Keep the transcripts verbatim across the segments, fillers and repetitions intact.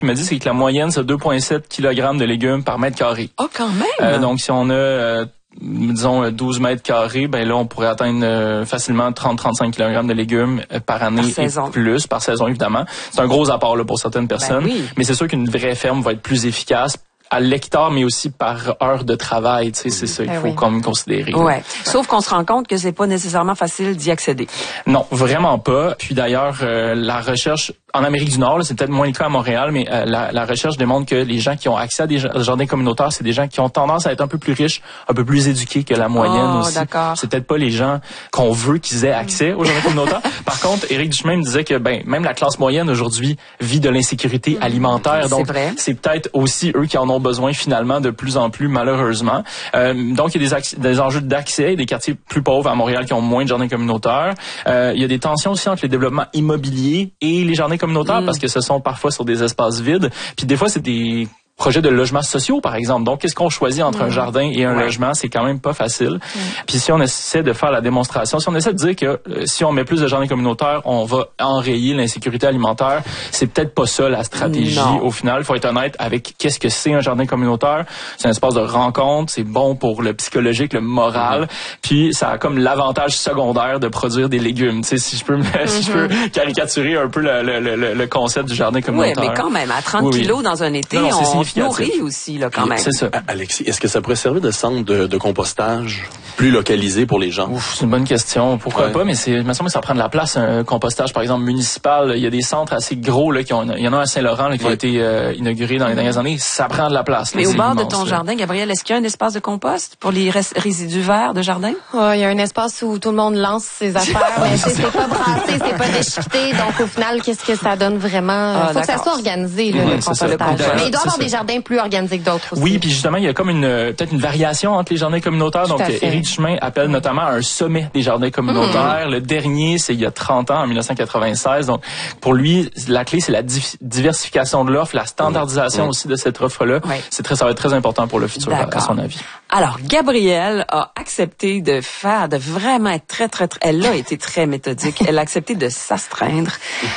Il m'a dit c'est que la moyenne, c'est deux virgule sept kilogrammes de légumes par mètre carré. Oh, quand même! Euh, donc, si on a, euh, disons, douze mètres carrés, ben là, on pourrait atteindre euh, facilement trente à trente-cinq kilogrammes de légumes euh, par année par saison. Et plus, par saison, évidemment. C'est un gros apport là pour certaines personnes. Ben oui. Mais c'est sûr qu'une vraie ferme va être plus efficace à l'hectare, mais aussi par heure de travail. Tu sais, c'est ça qu'il faut oui. quand même considérer. Ouais. ouais. Sauf qu'on se rend compte que c'est pas nécessairement facile d'y accéder. Non, vraiment pas. Puis d'ailleurs, euh, la recherche en Amérique du Nord, là, c'est peut-être moins le cas à Montréal, mais euh, la, la recherche démontre que les gens qui ont accès à des jardins communautaires, c'est des gens qui ont tendance à être un peu plus riches, un peu plus éduqués que la moyenne oh, aussi. D'accord. C'est peut-être pas les gens qu'on veut qu'ils aient accès aux jardins communautaires. Par contre, Éric Duchemin me disait que ben même la classe moyenne aujourd'hui vit de l'insécurité alimentaire. Donc c'est, c'est peut-être aussi eux qui en ont besoin finalement de plus en plus, malheureusement. Euh, donc il y a des, des enjeux d'accès, des quartiers plus pauvres à Montréal qui ont moins de jardins communautaires. Euh, il y a des tensions aussi entre les développements immobiliers et les jardins communautaires mm. parce que ce sont parfois sur des espaces vides. Puis des fois, c'est des projets de logements sociaux, par exemple. Donc, qu'est-ce qu'on choisit entre mmh. un jardin et un ouais. logement? C'est quand même pas facile. Mmh. Puis si on essaie de faire la démonstration, si on essaie de dire que euh, si on met plus de jardins communautaires, on va enrayer l'insécurité alimentaire, c'est peut-être pas ça la stratégie. Non. Au final, il faut être honnête avec qu'est-ce que c'est un jardin communautaire. C'est un espace de rencontre, c'est bon pour le psychologique, le moral, mmh. puis ça a comme l'avantage secondaire de produire des légumes. Tu sais, si je peux, me, mmh. si je peux caricaturer un peu le, le, le, le concept du jardin communautaire. Oui, mais quand même, à trente oui, kilos dans un été, non, non, on nourrit aussi, là, quand même. C'est ça. Alexis, est-ce que ça pourrait servir de centre de, de compostage plus localisé pour les gens? Ouf, c'est une bonne question. Pourquoi ouais. pas, mais c'est, il me semble que ça prend de la place, un compostage, par exemple, municipal. Il y a des centres assez gros, là, qui ont, il y en a un à Saint-Laurent, là, qui ouais. a été euh, inauguré dans les dernières années. Ça prend de la place. Mais là, au bord immense, de ton là. jardin, Gabrielle, est-ce qu'il y a un espace de compost pour les res- résidus verts de jardin? Oh, il y a un espace où tout le monde lance ses affaires, mais c'est pas brassé, c'est pas déchiqueté. Donc, au final, qu'est-ce que ça donne vraiment? Il ah, faut d'accord. que ça soit organisé, là, mmh, le compostage. Le compostage. Mais il doit y avoir ça. des jardins plus organisés que d'autres aussi. Oui, puis justement, il y a comme une peut-être une variation entre les jardins communautaires. Tout Donc, Éric Duchemin appelle notamment à un sommet des jardins communautaires. Mmh. Le dernier, c'est il y a trente ans, en dix-neuf cent quatre-vingt-seize. Donc, pour lui, la clé, c'est la di- diversification de l'offre, la standardisation mmh. aussi de cette offre-là. Oui. C'est très, ça va être très important pour le futur, à, à son avis. Alors, Gabrielle a accepté de faire, de vraiment être très, très, très, elle a été très méthodique. Elle a accepté de s'astreindre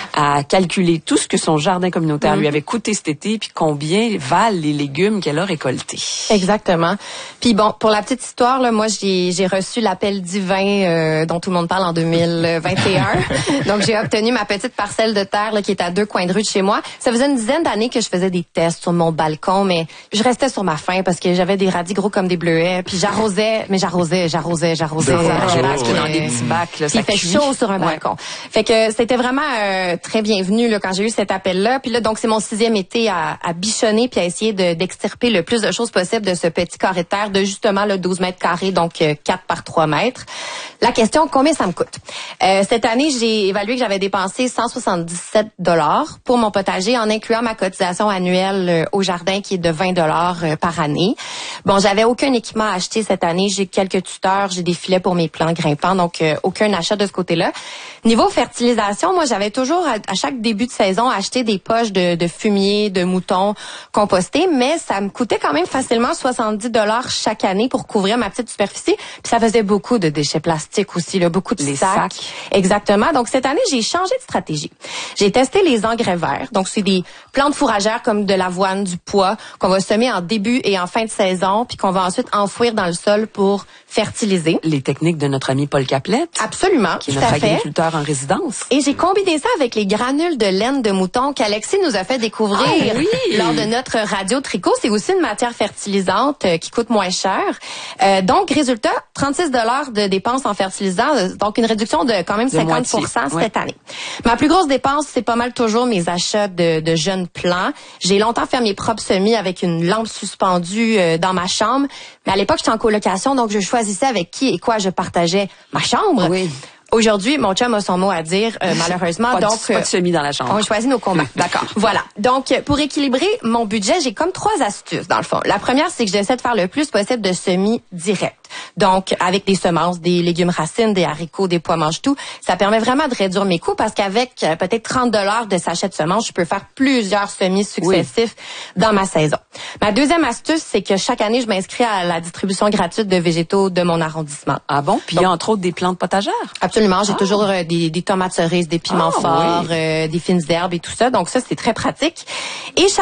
à calculer tout ce que son jardin communautaire mmh. lui avait coûté cet été, puis combien valent les légumes qu'elle a récoltés. Exactement. Puis bon, pour la petite histoire, là, moi, j'ai, j'ai reçu l'appel divin euh, dont tout le monde parle en deux mille vingt et un. Donc, j'ai obtenu ma petite parcelle de terre là, qui est à deux coins de rue de chez moi. Ça faisait une dizaine d'années que je faisais des tests sur mon balcon, mais je restais sur ma faim parce que j'avais des radis gros comme des bleuets. Puis j'arrosais, mais j'arrosais, j'arrosais, j'arrosais. Parce que dans des petits bacs, là, ça il fait chaud sur un balcon. Ouais. Fait que c'était vraiment euh, très bienvenu là, quand j'ai eu cet appel-là. Puis là, donc, c'est mon sixième été à, à bichonner puis à essayer de, d'extirper le plus de choses possible de ce petit carré de terre de justement le douze mètres carrés, donc euh, quatre par trois mètres. La question, combien ça me coûte? Euh, cette année, j'ai évalué que j'avais dépensé cent soixante-dix-sept dollars pour mon potager en incluant ma cotisation annuelle euh, au jardin qui est de vingt dollars euh, par année. Bon, j'avais aucun équipement à acheter cette année. J'ai quelques tuteurs, j'ai des filets pour mes plants grimpants, donc euh, aucun achat de ce côté-là. Niveau fertilisation, moi, j'avais toujours à, à chaque début de saison acheté des poches de, de fumier, de moutons compostés, mais ça me coûtait quand même facilement soixante-dix dollars chaque année pour couvrir ma petite superficie. Puis ça faisait beaucoup de déchets plastiques aussi, là, beaucoup de les sacs. sacs. Exactement. Donc cette année, j'ai changé de stratégie. J'ai testé les engrais verts. Donc c'est des plantes fourragères comme de l'avoine, du pois qu'on va semer en début et en fin de saison, puis qu'on va ensuite enfouir dans le sol pour fertiliser. Les techniques de notre ami Paul Caplette. Absolument. Qui est notre agriculteur en résidence. Et j'ai combiné ça avec les granules de laine de mouton qu'Alexis nous a fait découvrir ah, oui. lors de notre radio tricot. C'est aussi une matière fertilisante euh, qui coûte moins cher. Euh, donc, résultat, trente-six dollars de dépenses en fertilisant, euh, donc une réduction de quand même de cinquante pour cent cette ouais. année. Ma plus grosse dépense, c'est pas mal toujours mes achats de, de jeunes plants. J'ai longtemps fait mes propres semis avec une lampe suspendue euh, dans ma chambre. Mais à l'époque, j'étais en colocation, donc je choisissais avec qui et quoi je partageais ma chambre. Oui. Aujourd'hui, mon chum a son mot à dire, euh, malheureusement. Pas donc, de, pas de semis dans la chambre. On choisit nos combats. D'accord. Voilà. Donc, pour équilibrer mon budget, j'ai comme trois astuces, dans le fond. La première, c'est que j'essaie de faire le plus possible de semis directs. Donc, avec des semences, des légumes racines, des haricots, des pois mange-tout, ça permet vraiment de réduire mes coûts parce qu'avec euh, peut-être trente dollars de sachets de semences, je peux faire plusieurs semis successifs oui. dans ma saison. Ma deuxième astuce, c'est que chaque année, je m'inscris à la distribution gratuite de végétaux de mon arrondissement. Ah bon? Puis il y a entre autres des plantes potagères? Absolument. J'ai ah. toujours euh, des, des tomates cerises, des piments ah, forts, oui. euh, des fines herbes et tout ça. Donc ça, c'est très pratique. Et